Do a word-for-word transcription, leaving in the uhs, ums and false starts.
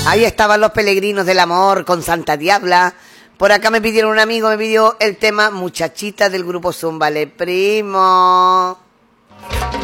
Ahí estaban los peregrinos del amor con Santa Diabla. Por acá me pidieron un amigo, me pidió el tema Muchachita del grupo Zúmbale, primo.